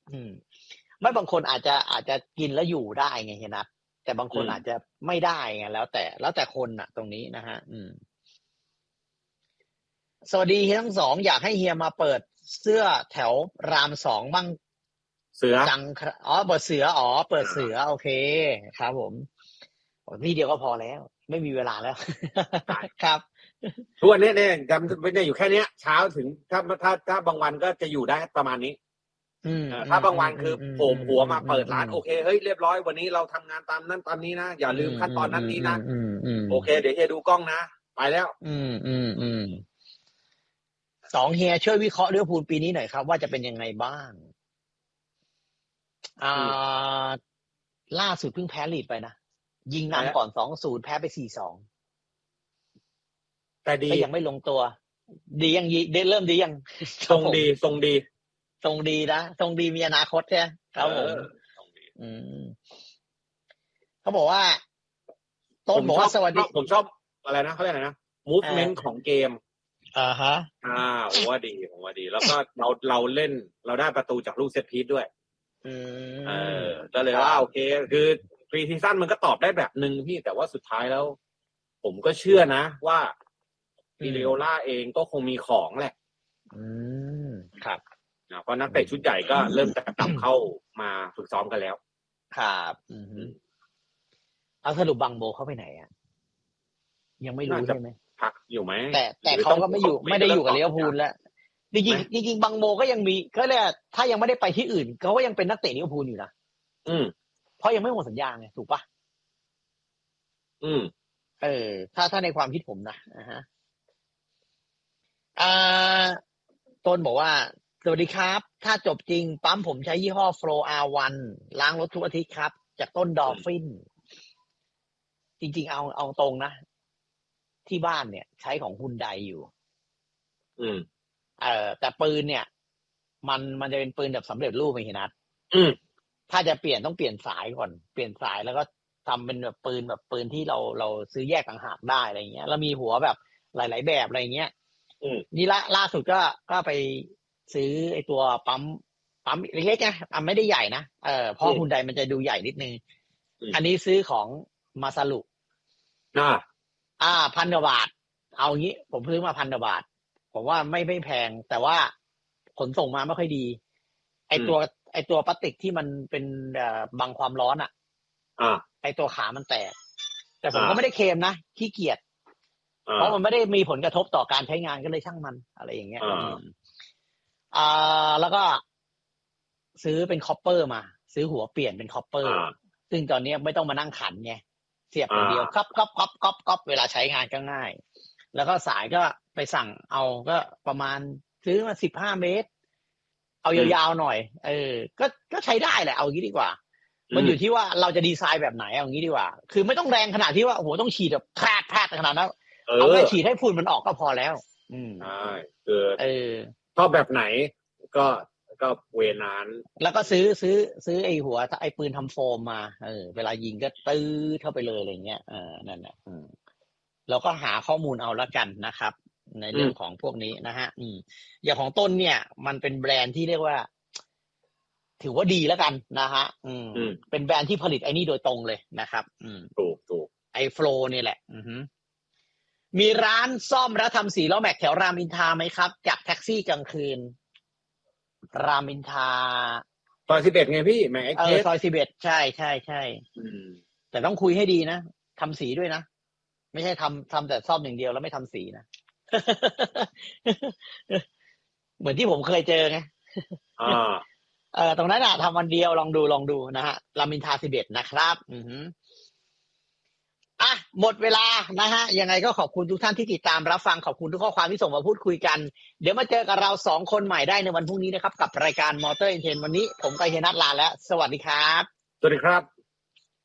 อืมไม่บางคนอาจจะกินแล้วอยู่ได้ไงเฮียนัทแต่บางคนอาจจะไม่ได้ไงแล้วแต่คนน่ะตรงนี้นะฮะสวัสดีเฮียทั้งสองอยากให้เฮียมาเปิดเสื้อแถวราม2บ้างเสือจังเปิดเสือเปิดเสือโอเคครับผมนี่เดียวก็พอแล้วไม่มีเวลาแล้วครับทุกวันนี้เนี่ยจำไม่ได้อยู่แค่เนี้ยเช้าถึงถ้าบางวันก็จะอยู่ได้ประมาณนี้ถ้าบางวันคือโผล่หัวมาเปิดร้านโอเคเฮ้ยเรียบร้อยวันนี้เราทำงานตามนั้นตามนี้นะอย่าลืมขั้นตอนนั้นนี้นะโอเคเดี๋ยวเฮียดูกล้องนะไปแล้ว 2เฮียช่วยวิเคราะห์ลิเวอร์พูลปีนี้หน่อยครับว่าจะเป็นยังไงบ้างล่าสุดเพิ่งแพ้ลีดไปนะยิงนำก่อน 2-0 แพ้ไป 4-2 แต่ดีก็ยังไม่ลงตัวดียังเริ่มดียังทรงดีนะทรงดีมีอนาคตใช่ไหมครับผมเขาบอกว่าต้นบอกว่าสวัสดีผมชอบอะไรนะเขาเรียกอะไรนะ movement ของเกมฮะผมว่าดีแล้วก็เราเล่นเราได้ประตูจากลูกเซตพีซด้วยก็เลยว่าโอเคคือพรีซีซั่นมันก็ตอบได้แบบนึงพี่แต่ว่าสุดท้ายแล้วผมก็เชื่อนะว่าอิเลโอล่าเองก็คงมีของแหละครับเพราะนักเตะชุดใหญ่ก็เริ่มจะกลับเข้ามาฝึกซ้อมกันแล้วครับเอาสรุปบังโบเข้าไปไหนอ่ะยังไม่รู้ใช่ไหมพักอยู่ไหมแต่เขาก็ไม่ได้อยู่กับลิเวอร์พูลแล้วจริงบังโบก็ยังมีก็เลยถ้ายังไม่ได้ไปที่อื่นเขาก็ยังเป็นนักเตะลิเวอร์พูลอยู่นะเพราะยังไม่หมดสัญญาไงถูกปะถ้าในความคิดผมนะต้นบอกว่าสวัสดีครับถ้าจบจริงปั๊มผมใช้ยี่ห้อ Flow R1 ล้างรถทุกอาทิตย์ครับจากต้นดอลฟินจริงๆเอาตรงนะที่บ้านเนี่ยใช้ของฮุนไดอยู่แต่ปืนเนี่ยมันจะเป็นปืนแบบสำเร็จรูปไม่เห็นนัดถ้าจะเปลี่ยนต้องเปลี่ยนสายก่อนเปลี่ยนสายแล้วก็ทำเป็นแบบปืนที่เราซื้อแยกต่างหากได้อะไรเงี้ยแล้วมีหัวแบบหลายๆแบบอะไรเงี้ยนี่ล่าสุดก็ไปซื้อไอ้ตัวปั๊มเล็กๆนะไม่ได้ใหญ่นะเพราะฮุนไดมันจะดูใหญ่นิดนึงอันนี้ซื้อของมาซาลุ1,000 กว่าบาทเอางี้ผมซื้อมา1,000 กว่าบาทผมว่าไม่แพงแต่ว่าขนส่งมาไม่ค่อยดีไอตัวพลาสติกที่มันเป็นบังความร้อนไอตัวขามันแตกแต่ผมก็ไม่ได้เคลมนะขี้เกียจเพราะมันไม่ได้มีผลกระทบต่อการใช้งานก็เลยช่างมันอะไรอย่างเงี้ยแล้วก็ซื้อเป็นคอปเปอร์มาซื้อหัวเปลี่ยนเป็นคอปเปอร์ซึ่งตอนนี้ไม่ต้องมานั่งขันไงเสียบอย่างเดียวก๊อปเวลาใช้งานก็ง่ายแล้วก็สายก็ไปสั่งเอาก็ประมาณซื้อมา15 เมตรเอายาวๆหน่อยก็ใช้ได้แหละเอางี้ดีกว่ามันอยู่ที่ว่าเราจะดีไซน์แบบไหนเอางี้ดีกว่าคือไม่ต้องแรงขนาดที่ว่าโอ้โหต้องฉีดแบบแพร่ขนาดนั้นเอาแค่ฉีดให้ฝุ่นมันออกก็พอแล้วใช่ชอบแบบไหนก็เวนานแล้วก็ซื้อไอ้หัวไอ้ปืนทำโฟมมาเวลายิงก็ตื้อเข้าไปเลยอะไรเงี้ยนั่นแหละเราก็หาข้อมูลเอาละกันนะครับในเรื่องของพวกนี้นะฮะอย่างของต้นเนี่ยมันเป็นแบรนด์ที่เรียกว่าถือว่าดีแล้วกันนะฮะเป็นแบรนด์ที่ผลิตไอ้นี่โดยตรงเลยนะครับถูกไอ้โฟลนี่แหละมีร้านซ่อมแล้วทำสีล้อแม็กแถวรามอินทราไหมครับจากแท็กซี่กลางคืนรามอินทราซอย11ไงพี่แม็กซอย11ใช่แต่ต้องคุยให้ดีนะทำสีด้วยนะไม่ใช่ทำแต่ซ่อมอย่างเดียวแล้วไม่ทำสีนะ เหมือนที่ผมเคยเจอไงตรงนั้นทำวันเดียวลองดูนะฮะรามอินทรา11นะครับหมดเวลานะฮะยังไงก็ขอบคุณทุกท่านที่ติดตามรับฟังขอบคุณทุกข้อความที่ส่งมาพูดคุยกันเดี๋ยวมาเจอกับเรา2 คนใหม่ได้ในวันพรุ่งนี้นะครับกับรายการมอเตอร์เอ็นเทนวันนี้ผมกับเฮียนัทลาแล้วสวัสดีครับสวัสดีครับ